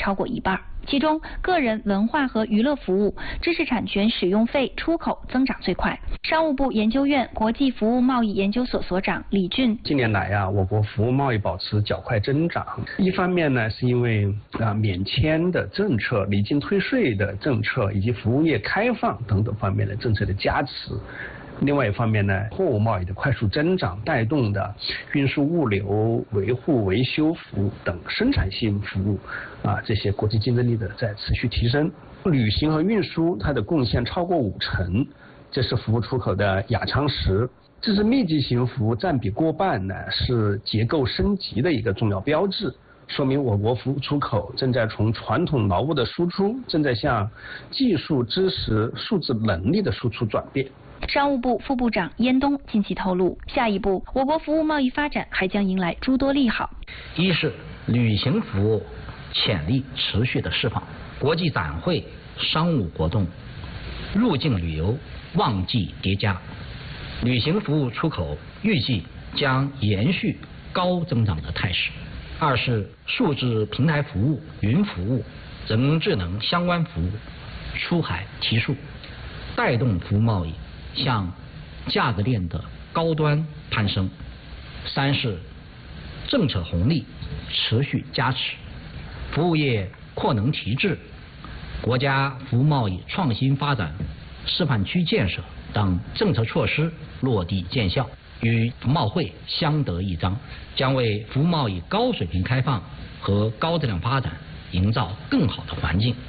超过一半。其中，个人文化和娱乐服务知识产权使用费出口增长最快。商务部研究院国际服务贸易研究所所长李俊： 近年来我国服务贸易保持较快增长。一方面呢，是因为免签的政策、离境退税的政策以及服务业开放等等方面的政策的加持。另外一方面呢，货物贸易的快速增长带动的运输物流、维护维修服务等生产性服务这些国际竞争力的在持续提升。旅行和运输它的贡献超过50%，这是服务出口的亚常识。知识密集型服务占比过半呢，是结构升级的一个重要标志，说明我国服务出口正在从传统劳务的输出，正在向技术、知识、数字能力的输出转变。 商务部副部长燕东近期透露，下一步我国服务贸易发展还将迎来诸多利好。 一是旅行服务潜力持续的释放，国际展会、商务活动、入境旅游旺季叠加，旅行服务出口预计将延续高增长的态势。二是数字平台服务、云服务、人工智能相关服务出海提速，带动服务贸易向价值链的高端攀升。三是政策红利持续加持，服务业扩能提质、国家服务贸易创新发展示范区建设等政策措施落地见效，与服贸会相得益彰，将为服务贸易高水平开放和高质量发展营造更好的环境。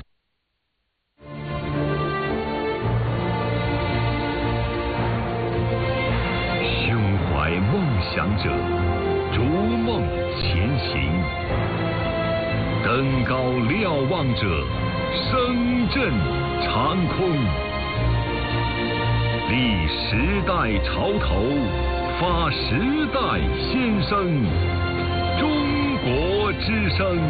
梦想者逐梦前行，登高瞭望者声震长空，立时代潮头，发时代先声，中国之声。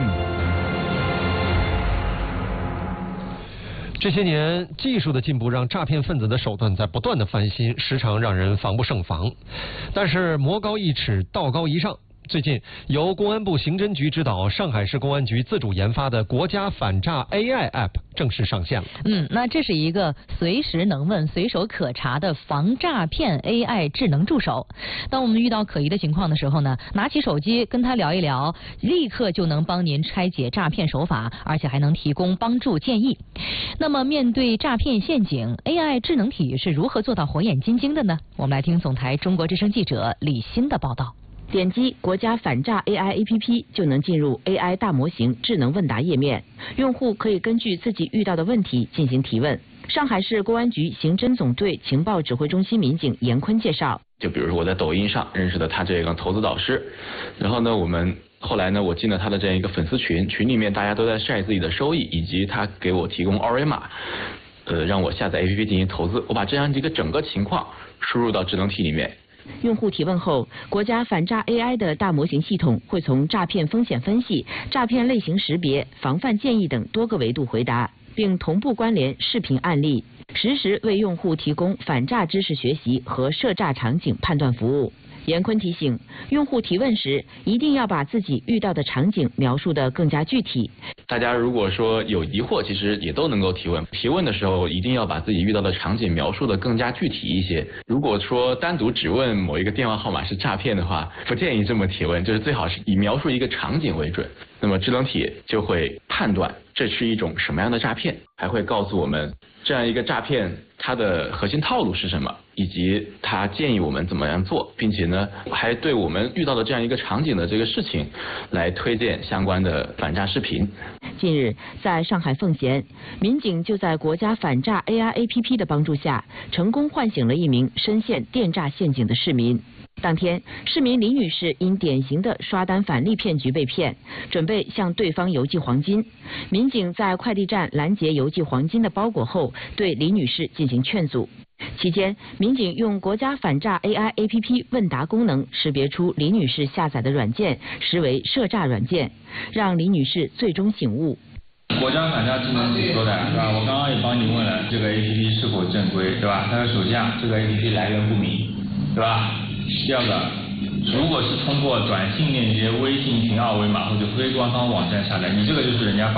这些年，技术的进步让诈骗分子的手段在不断的翻新，时常让人防不胜防。但是魔高一尺，道高一丈。最近，由公安部刑侦局指导，上海市公安局自主研发的国家反诈 AI App 正式上线了。 那这是一个随时能问、随手可查的防诈骗 AI 智能助手。当我们遇到可疑的情况的时候呢，拿起手机跟他聊一聊，立刻就能帮您拆解诈骗手法，而且还能提供帮助建议。那么，面对诈骗陷阱 ，AI 智能体是如何做到火眼金睛的呢？我们来听总台中国之声记者李欣的报道。 点击国家反诈 AI APP 就能进入 AI 大模型智能问答页面，用户可以根据自己遇到的问题进行提问。上海市公安局刑侦总队情报指挥中心民警严坤介绍， 就比如说我在抖音上认识的他这个投资导师，然后呢后来我进了他的这样一个粉丝群，群里面大家都在晒自己的收益，以及他给我提供二维码，让我下载 APP 进行投资。我把这样一个整个情况输入到智能体里面。 用户提问后，国家反诈 AI 的大模型系统会从诈骗风险分析、诈骗类型识别、防范建议等多个维度回答，并同步关联视频案例，实时为用户提供反诈知识学习和涉诈场景判断服务。严坤提醒，用户提问时一定要把自己遇到的场景描述得更加具体。 大家如果说有疑惑，其实也都能够提问。提问的时候一定要把自己遇到的场景描述得更加具体一些。如果说单独只问某一个电话号码是诈骗的话，不建议这么提问，就是最好是以描述一个场景为准。那么智能体就会判断这是一种什么样的诈骗，还会告诉我们这样一个诈骗它的核心套路是什么，以及它建议我们怎么样做，并且呢还对我们遇到的这样一个场景的这个事情来推荐相关的反诈视频。 近日，在上海奉贤，民警就在国家反诈 AI APP 的帮助下，成功唤醒了一名深陷电诈陷阱的市民。当天，市民李女士因典型的刷单返利骗局被骗，准备向对方邮寄黄金。民警在快递站拦截邮寄黄金的包裹后，对李女士进行劝阻。期间，民警用国家反诈 AI APP 问答功能识别出李女士下载的软件实为涉诈软件，让李女士最终醒悟。 国家反诈智能体说的，是吧？我刚刚也帮你问了，这个 APP 是否正规，对吧？它的首先，这个 APP 来源不明，对吧？第二个，如果是通过短信链接、微信群二维码或者非官方网站下载，你这个就是人家